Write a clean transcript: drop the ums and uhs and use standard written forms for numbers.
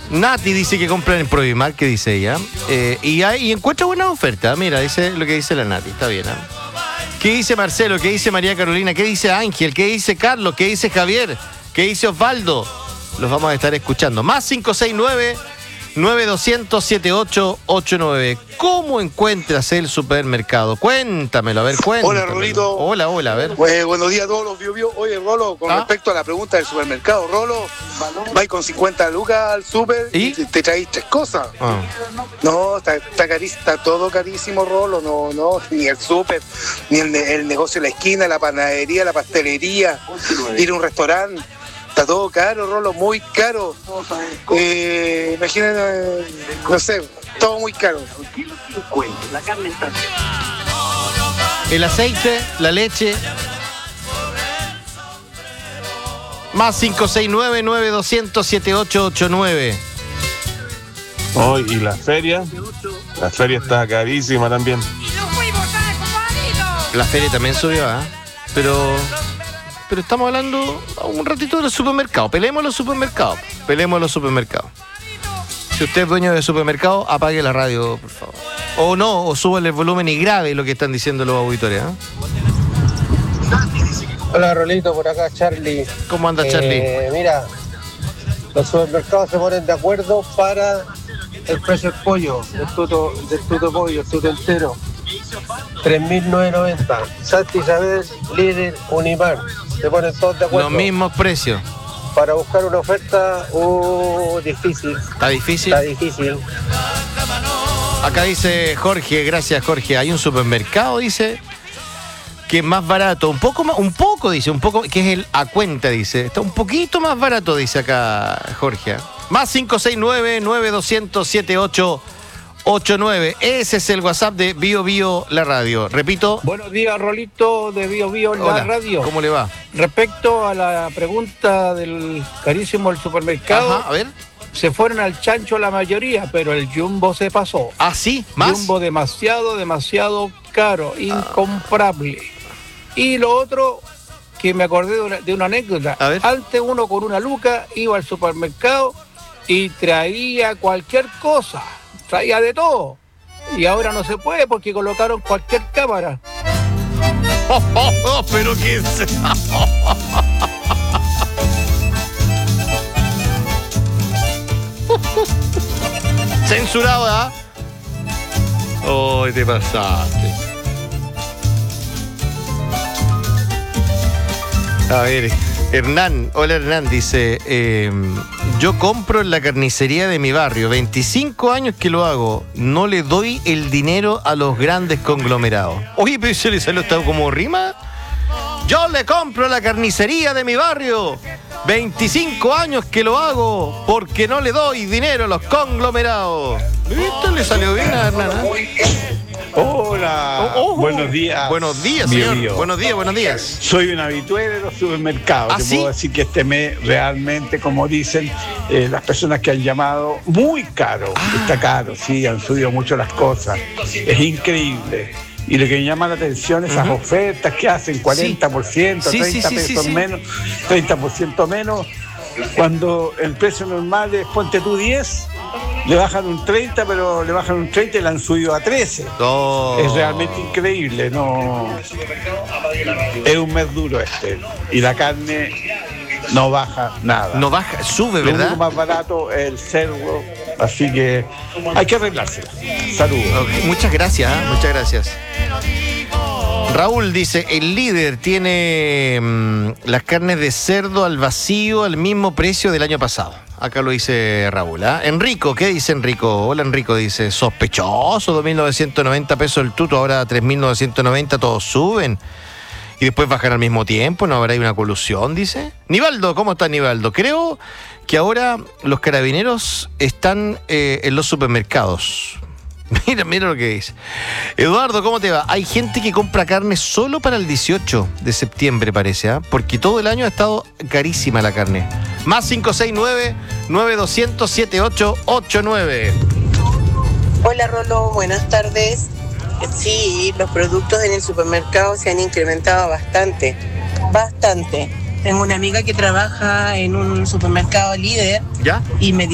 Nati dice que compran en Provimark, que dice ella. Y encuentra buena oferta. Mira, dice lo que dice la Nati. Está bien, ¿eh? ¿Qué dice Marcelo? ¿Qué dice María Carolina? ¿Qué dice Ángel? ¿Qué dice Carlos? ¿Qué dice Javier? ¿Qué dice Osvaldo? Los vamos a estar escuchando. Más 569-9200-7889. ¿Cómo encuentras el supermercado? Cuéntamelo, a ver, cuéntamelo. Hola, Rolito. Hola, a ver. Buenos días a todos los Bio. Oye, Rolo, con respecto a la pregunta del supermercado, Rolo, vais con 50 lucas al super y te traéis 3 cosas. No, está carísimo, está todo carísimo, Rolo. No, ni el super, ni el negocio de la esquina, la panadería, la pastelería, ir a un restaurante. Está todo caro, Rolo, muy caro. Imagínate, no sé, todo muy caro. El aceite, la leche. Más 569-9200-7889. Oh, y la feria está carísima también. La feria también subió, ¿eh? Pero estamos hablando un ratito de los supermercados. Peleemos los supermercados. Si usted es dueño de supermercado, apague la radio, por favor. O no, o súbale el volumen y grabe lo que están diciendo los auditores, ¿eh? Hola, Rolito, por acá Charlie. ¿Cómo anda, Charlie? Mira, los supermercados se ponen de acuerdo para el precio del pollo, del tuto pollo, el tuto entero. 3.990. Santa Isabel, Líder, Unimar. Se ponen todos de acuerdo. Los mismos precios. Para buscar una oferta, difícil. ¿Está difícil? Está difícil. Acá dice Jorge, gracias Jorge. Hay un supermercado, dice, que es más barato. Un poco, que es el a cuenta, dice. Está un poquito más barato, dice acá Jorge. Más 569-9200-7889. Ese es el WhatsApp de Bio Bio la radio. Repito. Buenos días, Rolito de Bio Bio la radio. ¿Cómo le va? Respecto a la pregunta del carísimo del supermercado. Ajá, a ver. Se fueron al chancho la mayoría, pero el Jumbo se pasó. ¿Ah, sí? ¿Más? Jumbo demasiado caro, incomprable. Y lo otro, que me acordé de una anécdota. A ver. Antes uno con una luca iba al supermercado y traía cualquier cosa. Traía de todo. Y ahora no se puede porque colocaron cualquier cámara. Pero qué... Censurado, ¿ah? Oh, te pasaste. A ver, Hernán, hola Hernán, dice, yo compro en la carnicería de mi barrio, 25 años que lo hago, no le doy el dinero a los grandes conglomerados. Oye, pero se le salió hasta como rima. Yo le compro la carnicería de mi barrio, 25 años que lo hago, porque no le doy dinero a los conglomerados. ¿Esto le salió bien a Hernán? Hola, buenos días. Buenos días, señor. Bio. Buenos días. Soy un habitué de los supermercados. ¿Ah, Te sí? puedo decir que este mes realmente, como dicen las personas que han llamado, muy caro. Está caro, sí, han subido mucho las cosas. Es increíble. Y lo que me llama la atención es esas ofertas que hacen 40%, Sí. 30 pesos menos, 30% menos. Cuando el precio normal es, ponte tú 10, le bajan un 30, pero le bajan un 30 y le han subido a 13. Oh. Es realmente increíble, no. Es un mes duro este. Y la carne no baja nada. No baja, sube, Lo ¿verdad? único más barato es el cerdo, así que hay que arreglársela. Saludos. Okay, muchas gracias. Raúl dice, el Líder tiene las carnes de cerdo al vacío al mismo precio del año pasado. Acá lo dice Raúl. Enrico, ¿qué dice Enrico? Hola Enrico, dice, sospechoso, 2.990 pesos el tuto, ahora 3.990, todos suben. Y después bajan al mismo tiempo, ¿no habrá ahí una colusión? Dice. Nivaldo, ¿cómo está Nivaldo? Creo que ahora los carabineros están en los supermercados. Mira lo que dice. Eduardo, ¿cómo te va? Hay gente que compra carne solo para el 18 de septiembre, parece, ¿ah? Porque todo el año ha estado carísima la carne. Más 569-9200-7889. Hola Rolo, buenas tardes. Sí, los productos en el supermercado se han incrementado bastante. Tengo una amiga que trabaja en un supermercado Líder. ¿Ya? Y me